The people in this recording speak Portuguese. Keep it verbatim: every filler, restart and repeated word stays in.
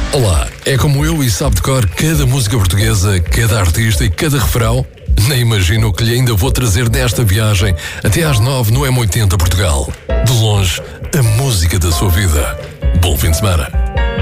Olá, é como eu e sabe de cor cada música portuguesa, cada artista e cada refrão? Nem imagino o que lhe ainda vou trazer desta viagem até às nove no M oitenta Portugal. De longe, a música da sua vida. Bom fim de semana.